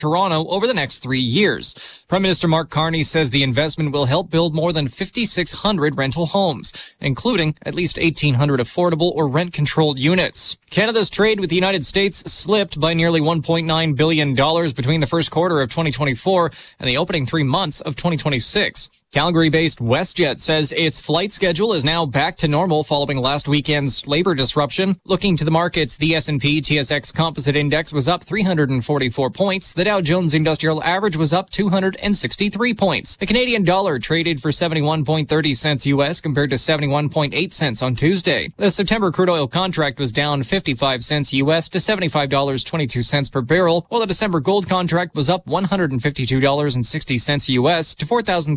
Toronto over the next 3 years. Prime Minister Mark Carney says the investment will help build more than 5,600 rental homes, including at least 1,800 affordable or rent-controlled units. Canada's trade with the United States slipped by nearly $1.9 billion between the first quarter of 2024 and the opening 3 months of 2026. Calgary-based WestJet says its flight schedule is now back to normal following last weekend's labor disruption. Looking to the markets, the S&P TSX Composite Index was up 344 points. The Dow Jones Industrial Average was up 263 points. The Canadian dollar traded for 71.30 cents U.S. compared to 71.8 cents on Tuesday. The September crude oil contract was down 55 cents U.S. to $75.22 per barrel, while the December gold contract was up $152.60 U.S. to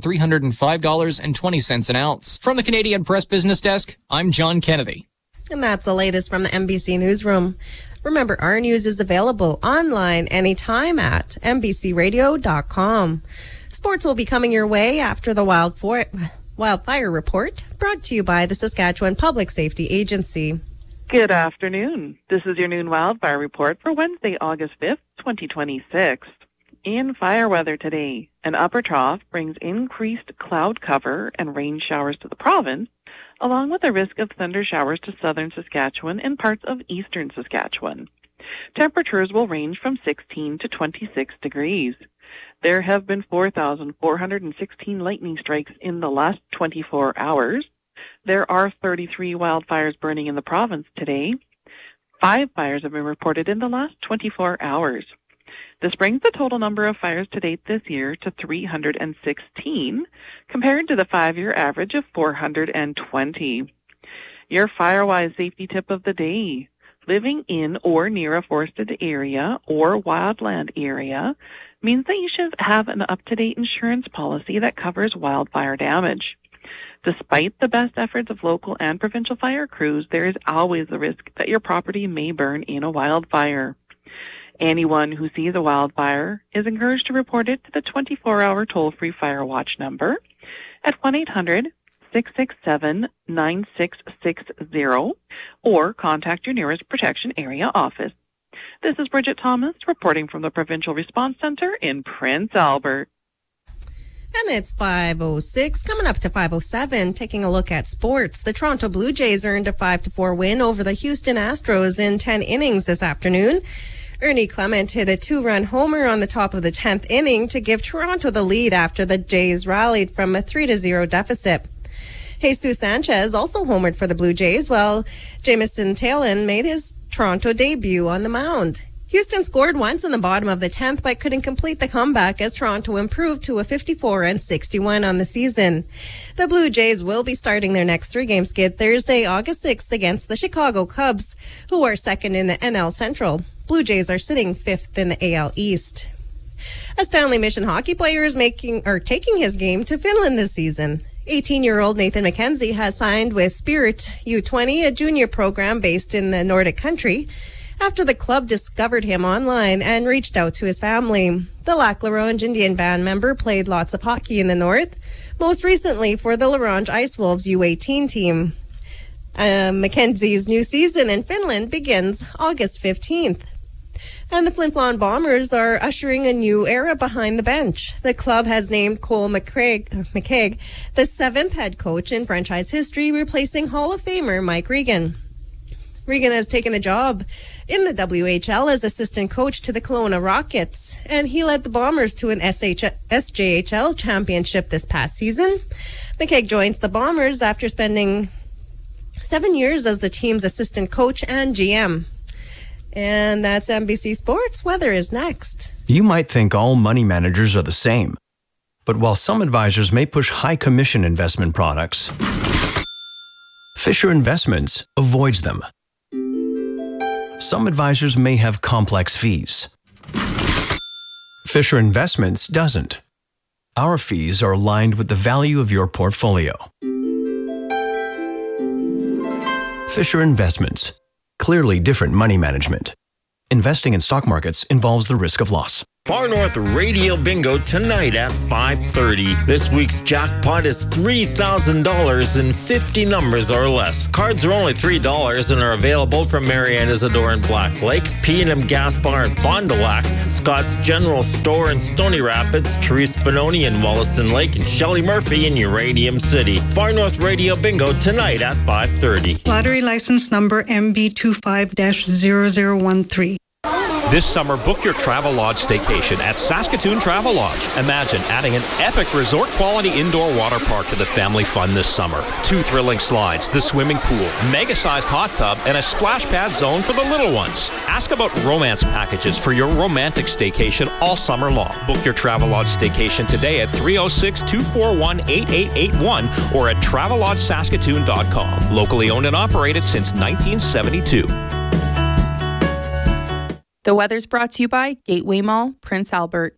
$4,305.20 an ounce. From the Canadian Press Business Desk, I'm John Kennedy. And that's the latest from the NBC Newsroom. Remember, our news is available online anytime at NBCRadio.com. Sports will be coming your way after the wildfire report, brought to you by the Saskatchewan Public Safety Agency. Good afternoon. This is your noon wildfire report for Wednesday, August 5th, 2026. In fire weather today, an upper trough brings increased cloud cover and rain showers to the province, along with a risk of thunder showers to southern Saskatchewan and parts of eastern Saskatchewan. Temperatures will range from 16 to 26 degrees. There have been 4,416 lightning strikes in the last 24 hours. There are 33 wildfires burning in the province today. 5 fires have been reported in the last 24 hours. This brings the total number of fires to date this year to 316, compared to the 5-year average of 420. Your Firewise safety tip of the day. Living in or near a forested area or wildland area means that you should have an up-to-date insurance policy that covers wildfire damage. Despite the best efforts of local and provincial fire crews, there is always the risk that your property may burn in a wildfire. Anyone who sees a wildfire is encouraged to report it to the 24-hour toll-free Fire Watch number at 1-800-667-9660 or contact your nearest Protection Area office. This is Bridget Thomas reporting from the Provincial Response Centre in Prince Albert. And it's 5:06, coming up to 5:07, taking a look at sports. The Toronto Blue Jays earned a 5-4 win over the Houston Astros in 10 innings this afternoon. Ernie Clement hit a 2-run homer on the top of the 10th inning to give Toronto the lead after the Jays rallied from a 3-0 deficit. Jesus Sanchez also homered for the Blue Jays, while Jamison Taylor made his Toronto debut on the mound. Houston scored once in the bottom of the 10th, but couldn't complete the comeback as Toronto improved to a 54-61 on the season. The Blue Jays will be starting their next 3-game skid Thursday, August 6th against the Chicago Cubs, who are second in the NL Central. Blue Jays are sitting 5th in the AL East. A Stanley Mission hockey player is taking his game to Finland this season. 18-year-old Nathan McKenzie has signed with Spirit U20, a junior program based in the Nordic country, after the club discovered him online and reached out to his family. The Lac La Ronge Indian band member played lots of hockey in the north, most recently for the La Ronge Ice Wolves U18 team. Mackenzie's new season in Finland begins August 15th. And the Flin Flon Bombers are ushering a new era behind the bench. The club has named Cole McCaig the 7th head coach in franchise history, replacing Hall of Famer Mike Regan. Regan has taken the job in the WHL as assistant coach to the Kelowna Rockets, and he led the Bombers to an SJHL championship this past season. McCaig joins the Bombers after spending 7 years as the team's assistant coach and GM. And that's NBC Sports. Weather is next. You might think all money managers are the same. But while some advisors may push high commission investment products, Fisher Investments avoids them. Some advisors may have complex fees. Fisher Investments doesn't. Our fees are aligned with the value of your portfolio. Fisher Investments. Clearly different money management. Investing in stock markets involves the risk of loss. Far North Radio Bingo tonight at 5:30. This week's jackpot is $3,000 in 50 numbers or less. Cards are only $3 and are available from Marianne Isidore in Black Lake, P&M Gas Bar in Fond du Lac, Scott's General Store in Stony Rapids, Therese Benoni in Wollaston Lake, and Shelley Murphy in Uranium City. Far North Radio Bingo tonight at 5:30. Lottery license number MB25-0013. This summer, book your Travelodge staycation at Saskatoon Travelodge. Imagine adding an epic resort-quality indoor water park to the family fun this summer. 2 thrilling slides, the swimming pool, mega-sized hot tub, and a splash pad zone for the little ones. Ask about romance packages for your romantic staycation all summer long. Book your Travelodge staycation today at 306-241-8881 or at TravelodgeSaskatoon.com. Locally owned and operated since 1972. The weather's brought to you by Gateway Mall, Prince Albert.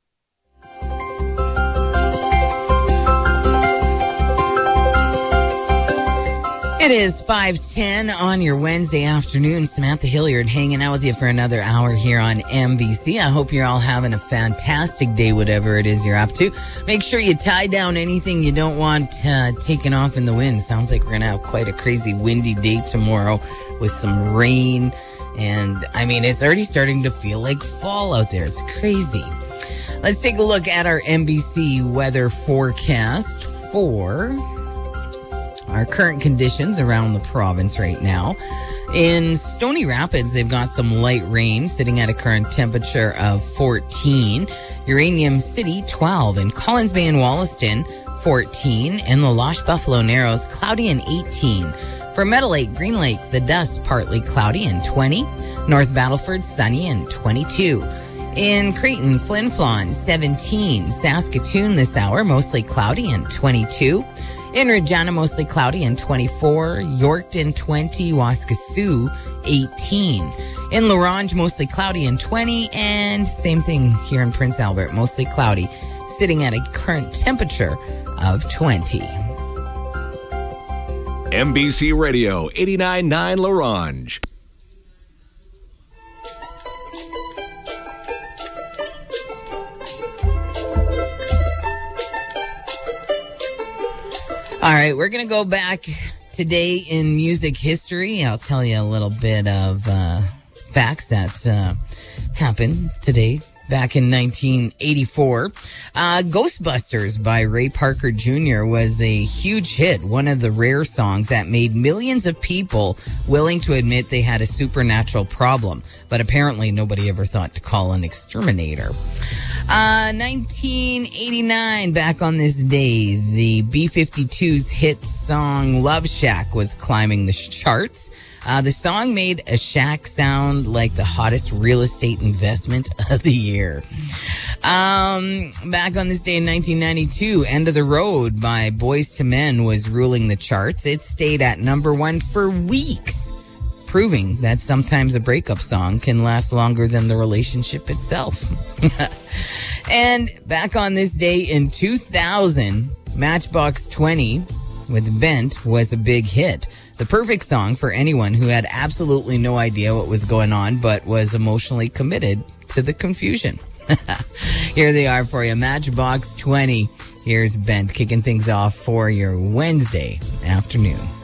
It is 5:10 on your Wednesday afternoon. Samantha Hilliard hanging out with you for another hour here on MBC. I hope you're all having a fantastic day, whatever it is you're up to. Make sure you tie down anything you don't want taken off in the wind. Sounds like we're going to have quite a crazy windy day tomorrow with some rain. And, I mean, it's already starting to feel like fall out there. It's crazy. Let's take a look at our NBC weather forecast for our current conditions around the province right now. In Stony Rapids, they've got some light rain sitting at a current temperature of 14. Uranium City, 12. In Collins Bay and Wollaston, 14. In La Loche Buffalo Narrows, cloudy and 18. For Meadow Lake, Green Lake, the dust partly cloudy and 20. North Battleford, sunny and 22. In Creighton, Flin Flon, 17. Saskatoon this hour, mostly cloudy and 22. In Regina, mostly cloudy and 24. Yorkton, 20. Waskesiu, 18. In La Ronge, mostly cloudy and 20. And same thing here in Prince Albert, mostly cloudy, sitting at a current temperature of 20. MBC Radio, 89.9 La Ronge. All right, we're going to go back today in music history. I'll tell you a little bit of facts that happened today. Back in 1984, Ghostbusters by Ray Parker Jr. was a huge hit, one of the rare songs that made millions of people willing to admit they had a supernatural problem, but apparently nobody ever thought to call an exterminator. 1989, back on this day, the B-52's hit song Love Shack was climbing the charts. The song made a shack sound like the hottest real estate investment of the year. Back on this day in 1992, End of the Road by Boyz II Men was ruling the charts. It stayed at number 1 for weeks, proving that sometimes a breakup song can last longer than the relationship itself. And back on this day in 2000, Matchbox 20 with Bent was a big hit. The perfect song for anyone who had absolutely no idea what was going on, but was emotionally committed to the confusion. Here they are for you, Matchbox 20. Here's Bent kicking things off for your Wednesday afternoon.